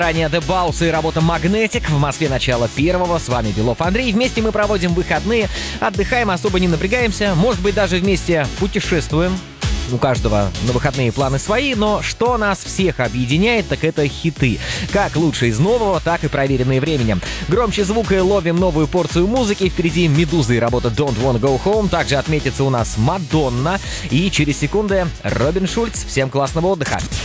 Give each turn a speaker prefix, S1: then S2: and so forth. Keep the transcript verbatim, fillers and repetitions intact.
S1: Ранее The Baus и работа Magnetic. В Москве начало первого. С вами Белов Андрей. Вместе мы проводим выходные, отдыхаем, особо не напрягаемся. Может быть, даже вместе путешествуем. У каждого на выходные планы свои, но что нас всех объединяет, так это хиты. Как лучше из нового, так и проверенные временем. Громче звука и ловим новую порцию музыки. Впереди Медуза и работа Don't Wanna Go Home. Также отметится у нас Мадонна. И через секунды Робин Шульц. Всем классного отдыха.